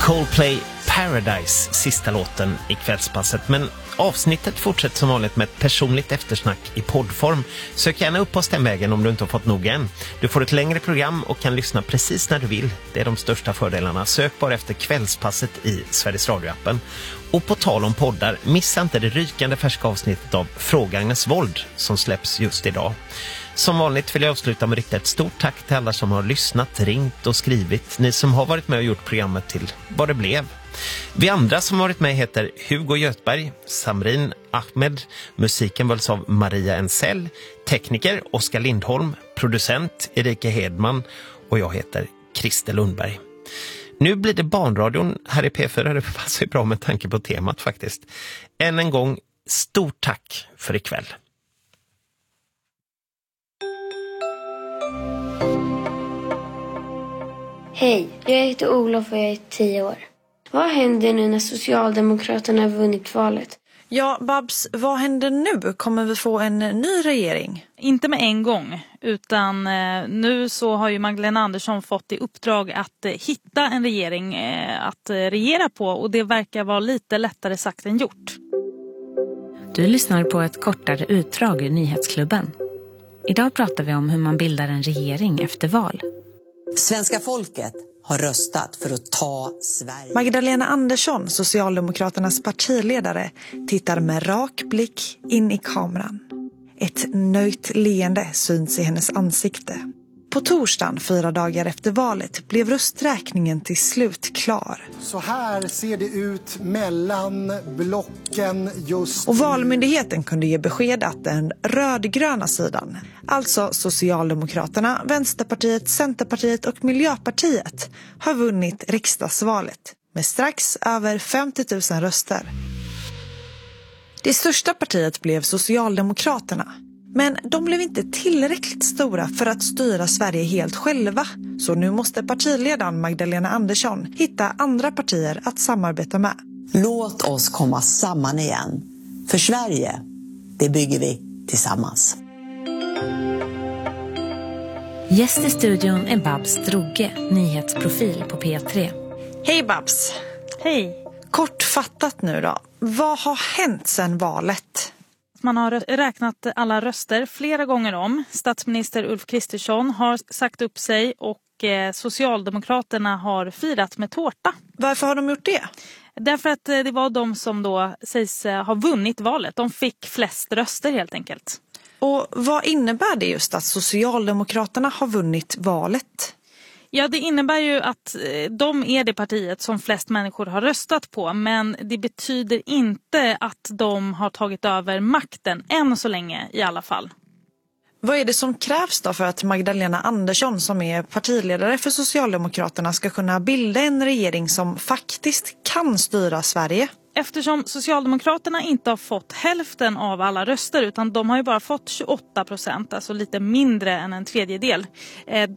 Coldplay Paradise, sista låten i kvällspasset. Men avsnittet fortsätter som vanligt med ett personligt eftersnack i poddform. Sök gärna upp oss den vägen om du inte har fått nog än. Du får ett längre program och kan lyssna precis när du vill. Det är de största fördelarna. Sök bara efter kvällspasset i Sveriges Radio-appen. Och på tal om poddar, missa inte det rykande färska avsnittet av Fråga Agnes Wold som släpps just idag. Som vanligt vill jag avsluta med att rikta ett stort tack till alla som har lyssnat, ringt och skrivit. Ni som har varit med och gjort programmet till vad det blev. Vi andra som varit med heter Hugo Göthberg, Samrin Ahmed, musiken väljs av Maria Ensell, tekniker Oskar Lindholm, producent Erika Hedman och jag heter Christer Lundberg. Nu blir det barnradion här i P4, det passar ju bra med tanke på temat faktiskt. Än en gång, stort tack för ikväll. Hej, jag heter Olof och jag är 10 år. Vad händer nu när Socialdemokraterna har vunnit valet? Ja, Babs, vad händer nu? Kommer vi få en ny regering? Inte med en gång, utan nu så har ju Magdalena Andersson fått i uppdrag att hitta en regering att regera på, och det verkar vara lite lättare sagt än gjort. Du lyssnar på ett kortare utdrag ur Nyhetsklubben. Idag pratar vi om hur man bildar en regering efter val. Svenska folket har röstat för att ta Sverige. Magdalena Andersson, Socialdemokraternas partiledare, tittar med rak blick in i kameran. Ett nöjt leende syns i hennes ansikte. På torsdagen, 4 dagar efter valet, blev rösträkningen till slut klar. Så här ser det ut mellan blocken just. Och valmyndigheten kunde ge besked att den rödgröna sidan, alltså Socialdemokraterna, Vänsterpartiet, Centerpartiet och Miljöpartiet, har vunnit riksdagsvalet med strax över 50 000 röster. Det största partiet blev Socialdemokraterna. Men de blev inte tillräckligt stora för att styra Sverige helt själva. Så nu måste partiledaren Magdalena Andersson hitta andra partier att samarbeta med. Låt oss komma samman igen. För Sverige, det bygger vi tillsammans. Gäst i studion är Babs Droge, nyhetsprofil på P3. Hej Babs! Hej! Kortfattat nu då. Vad har hänt sedan valet? Man har räknat alla röster flera gånger om. Statsminister Ulf Kristersson har sagt upp sig och Socialdemokraterna har firat med tårta. Varför har de gjort det? Därför att det var de som då sägs ha vunnit valet. De fick flest röster helt enkelt. Och vad innebär det just att Socialdemokraterna har vunnit valet? Ja, det innebär ju att de är det partiet som flest människor har röstat på. Men det betyder inte att de har tagit över makten, än så länge i alla fall. Vad är det som krävs då för att Magdalena Andersson, som är partiledare för Socialdemokraterna, ska kunna bilda en regering som faktiskt kan styra Sverige? Eftersom Socialdemokraterna inte har fått hälften av alla röster, utan de har ju bara fått 28%, alltså lite mindre än en tredjedel.